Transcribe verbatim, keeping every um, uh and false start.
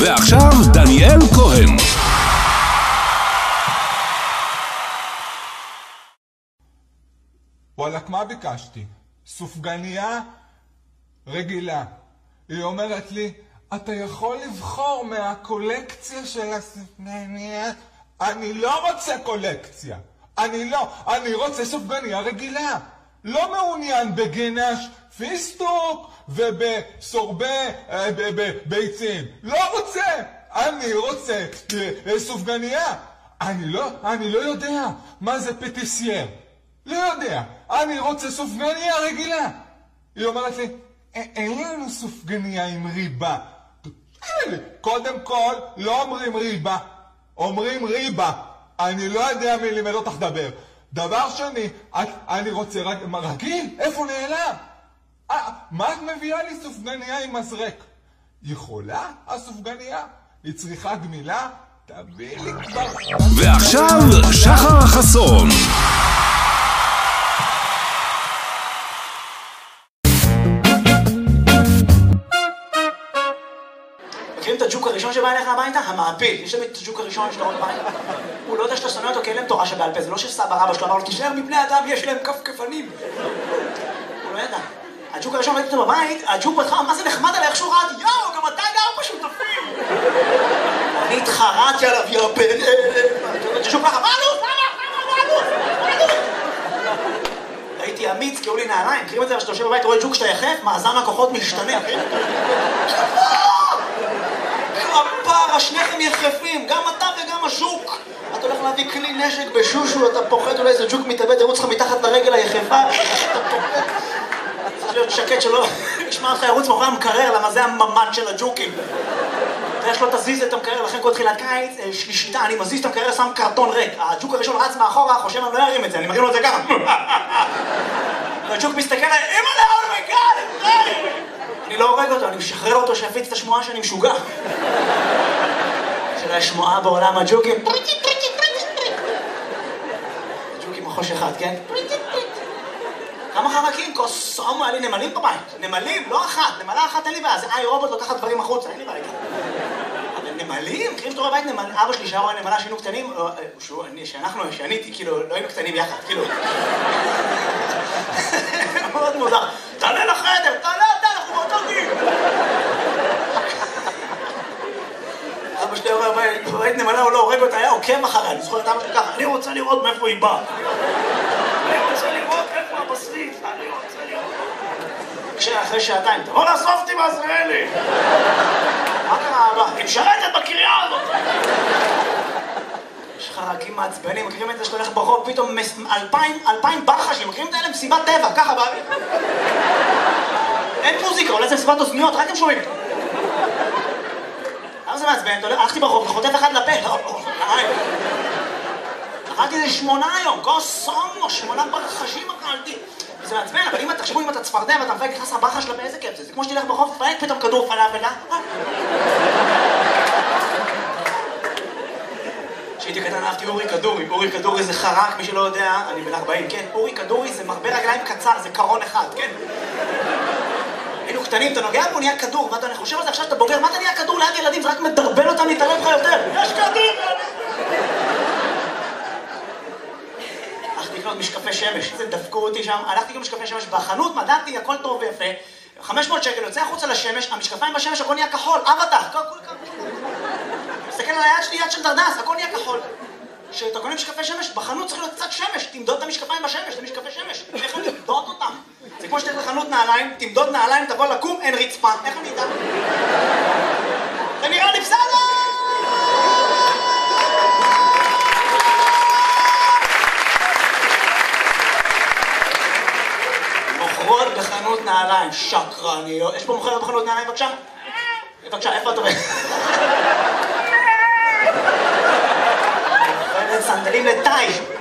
ועכשיו דניאל כהן. וואלק, מה ביקשתי? סופגניה רגילה. היא אומרת לי, אתה יכול לבחור מהקולקציה של הסופגניה? אני לא רוצה קולקציה. אני לא. אני רוצה סופגניה רגילה. לא מעוניין בגנש פיסטוק ובסורבה ביצים. לא רוצה. אני רוצה סופגניה. אני לא, אני לא יודע מה זה פטיסייר. לא יודע. אני רוצה סופגניה רגילה. היא אומרת לי, אין לנו סופגניה עם ריבה. קודם כל, לא אומרים ריבה. אומרים ריבה. אני לא יודע מי לימד אותך דבר. דבר שני, אני רוצה רגיל. איפה נעלם? מה את מביאה לי סופגניה עם מזרק? יכולה הסופגניה? היא צריכה גמילה? תביא לי כבר. ועכשיו שחר החסון. מכירים את הג'וק הראשון שבא אליך הביתה? המעפיל. יש להם את הג'וק הראשון שלו בבית. הוא לא יודע שאתה שונא אותו כי אין להם תורה שבעל פה. זה לא שסבא רבא שלו אמר לו, תישאר מבני אדם, יש להם כפכפנים. הוא לא ידע. הג'וק הראשון ראיתי אותו בבית, הג'וק בהתחלה, מה זה נחמד עליי, איך שהוא רעד, יאו, גם אתה גר בשותפים. אני התחרעתי עליו, יאו, בן אלה. הג'וק ככה, מה עלות? מה עלות? מה עלות? הייתי אמיץ, קראו לי נעליים. מכירים את זה, כשאתה יושב בבית, רואה ג'וק שאתה יחף, מאזן הכוחות משתנה. הפרה, שניכם יחפים, גם אתה וגם הז'וק. אתה הולך להביא כלי נשק בשושו, אתה פוחד אולי איזה ג'וק מתאבד, ירוץ לך מתחת לרגל היחפה. אתה פוחד. צריך להיות שקט שלא ישמע לך ירוץ מאחורי המקרר, למה זה הממד של הג'וקים. ואיך לא תזיז את המקרר, לכן כל תחילת קיץ, שלישיתה, אני מזיז את המקרר, שם קרטון ריק. הג'וק הראשון רץ מאחורה, חושב אני לא ירים את זה, אני מרים לו את זה ככה. והג'וק מסתכל עליי, אמא לאו מגל, אני לא הורג אותו, אני משחרר אותו שיפיץ את השמועה שאני משוגע. של השמועה בעולם הג'וקים. הג'וקים החוש אחד, כן? כמה חרקים? קוסומו, היה לי נמלים בבית. נמלים, לא אחת. נמלה אחת אין לי בעיה. זה איי רובוט לוקחת דברים החוצה, אין לי בעיה. אבל נמלים? מכירים שאתה רואה בבית נמל... אבא שלי שהיה רואה נמלה שהיינו קטנים, שאנחנו, שאני הייתי, כאילו, לא היינו קטנים יחד, כאילו. מאוד מוזר. תעלה לחדר, תעלה אתה, אנחנו באותו גיל. אבא שלי אומר, בבית נמלה הוא לא הורג אותה, היה עוקב אחריה. אני זוכר את אבא שלי ככה, אני רוצה לראות מאיפה היא באה. אני רוצה לראות איפה הבשריף, אני רוצה לראות. כשאחרי שעתיים, תבוא לאסוף אותי מעזריאלי. מה קרה אבא? היא משרתת בקריה הזאת. יש חרקים מעצבנים, מכירים את זה שאתה הולך ברחוב, פתאום אלפיים, אלפיים ברחשים, מכירים את האלה? מסיבת טבע, ככה באוויר. אין מוזיקה, אולי זה מסיבת אוזניות, רק הם שומעים. למה זה מעצבן? הלכתי ברחוב, חוטף אחד לפה. אכלתי איזה שמונה היום, קוסומו, שמונה ברחשים אכלתי. זה מעצבן, אבל אם תחשבו אם אתה צפרדע ואתה מפייק נכנס לברחה שלה באיזה כיף זה, זה כמו שתלך ברחוב, תפייק פתאום כדור פלאפל, אה? כשהייתי קטן אהבתי אורי כדורי, אורי כדורי זה חרק, מי שלא יודע, אני בן ארבעים, כן? אורי כדורי זה מרבה רגליים קצר, זה קרון אחד, כן? היינו קטנים, אתה נוגע בו, נהיה כדור, ואתה אני חושב על זה עכשיו שאתה בוגר, מה אתה נהיה כדור ליד ילדים? זה רק מדרבן אותם להתערב לך יותר. יש כדור! הלכתי לקנות משקפי שמש, זה דפקו אותי שם, הלכתי לקנות משקפי שמש בחנות, מדעתי, הכל טוב ויפה, חמש מאות שקל, יוצא החוצה לשמש, המשקפיים בשמש, הכל נהיה כחול, אבטח, הכל כחול. מסתכל על היד שלי, יד של דרדס, הכל נהיה כחול. כשאתה קונה משקפי שמש, בחנות צריך להיות קצת שמש, תמדוד את המשקפיים בשמש, זה משקפי שמש, איך אני אמדוד אותם? זה כמו שתלך לחנות נעליים, תמדוד נעליים, תבוא לקום, אין רצפה, איך אני אדע? זה נראה לי בסדר! מוכרות בחנות נעליים, שקרניות. יש פה מוכרת בחנות נעליים, בבקשה? בבקשה, איפה את עובדת? סנדלים לטייש.